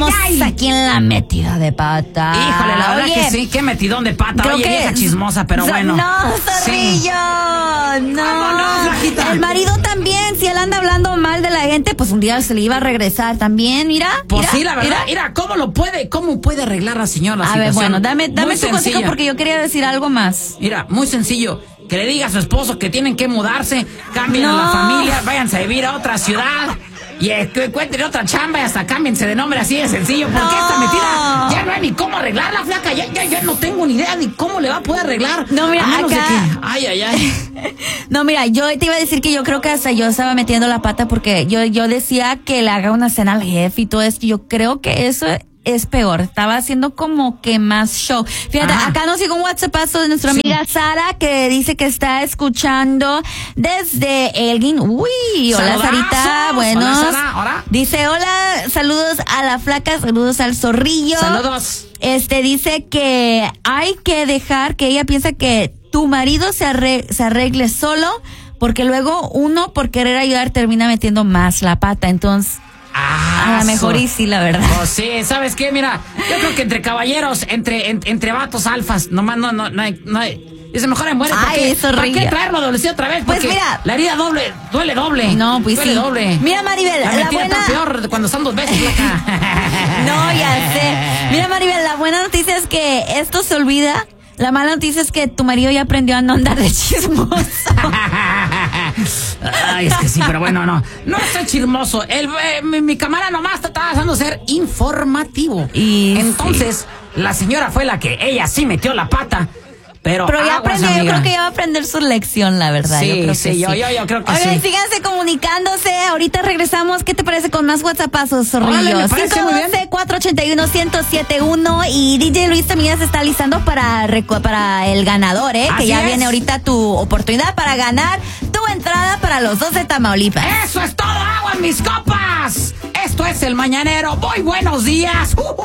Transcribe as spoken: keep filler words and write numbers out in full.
tenemos ay, ay. aquí en la metida de pata. Híjole, la verdad Oye, que sí, qué metidón de pata. creo Oye, que- vieja chismosa, pero So- bueno. No, Zorrillo, Sí. no. ¿Cómo no, flajita? El marido también, si él anda hablando mal de la gente, pues un día se le iba a regresar también, mira. Pues mira, sí, la verdad. mira. Mira, ¿cómo lo puede, cómo puede arreglar la señora la A ver, situación? bueno, dame, dame Muy tu consejo sencilla. porque yo quería decir algo más. Mira, muy sencillo. Que le diga a su esposo que tienen que mudarse, cambien No. a la familia, váyanse a vivir a otra ciudad y eh, que encuentren otra chamba y hasta cámbiense de nombre, así de sencillo. Porque No. esta metida ya no hay ni cómo arreglarla, flaca. Ya, ya, ya no tengo ni idea ni cómo le va a poder arreglar. No, mira, a menos acá- de que- ay, ay, ay. No, mira, yo te iba a decir que yo creo que hasta yo estaba metiendo la pata porque yo, yo decía que le haga una cena al jefe y todo esto. Yo creo que eso es peor. Estaba haciendo como que más show. Fíjate, Ajá. acá nos llegó un WhatsAppazo de nuestra Sí. amiga Sara que dice que está escuchando desde Elgin. Uy, hola Saludazos. Sarita, buenos. Hola, Sara, hola. Dice, hola, saludos a la flaca, saludos al zorrillo. Saludos. Este dice que hay que dejar que ella piensa que tu marido se, arre- se arregle solo, porque luego uno por querer ayudar termina metiendo más la pata. Entonces, Ah, a lo mejor so- y sí, la verdad. Pues sí, ¿sabes qué? Mira, yo creo que entre caballeros, entre en- entre vatos alfas, nomás no, no, no hay, no hay. Dice, mejor muere. ¿Para Ay, qué, eso ¿para ría. qué traerlo adolescente otra vez? Pues Porque mira. la herida doble, duele doble. No, pues duele sí. doble. Mira, Maribel, la la mentira buena- está peor cuando están dos veces, flaca. No, ya sé. Mira, Maribel, la buena noticia es que esto se olvida. La mala noticia es que tu marido ya aprendió a no andar de chismoso. Ay, es que sí, pero bueno, no. No soy chismoso. El, eh, mi, mi cámara nomás está tratando de ser informativo. Y entonces, la señora fue la que ella sí metió la pata. Pero, Pero ya aguas, aprendió, yo amiga. creo que ya va a aprender su lección, la verdad. Sí, yo creo sí, que yo- sí. yo- yo creo que Oigan, sí. síganse comunicándose. Ahorita regresamos. ¿Qué te parece con más WhatsAppazos, Órale, zorrillos? me parece muy bien. cuatro ocho uno, uno cero siete uno. Y D J Luis también ya se está listando para, recu- para el ganador, ¿eh? Así que ya es. viene ahorita tu oportunidad para ganar tu entrada para los dos de Tamaulipas. Eso es todo, agua en mis copas. Esto es El Mañanero. Muy buenos días. Uh, uh.